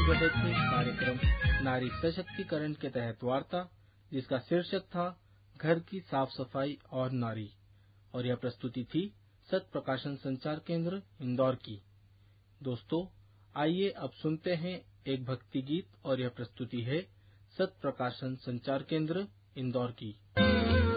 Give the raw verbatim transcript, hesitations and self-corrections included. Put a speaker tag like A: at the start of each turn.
A: सुन रहे थे कार्यक्रम नारी सशक्तिकरण के तहत वार्ता, जिसका शीर्षक था घर की साफ सफाई और नारी, और यह प्रस्तुति थी सत प्रकाशन संचार केंद्र इंदौर की। दोस्तों, आइए अब सुनते हैं एक भक्ति गीत, और यह प्रस्तुति है सत प्रकाशन संचार केंद्र इंदौर की।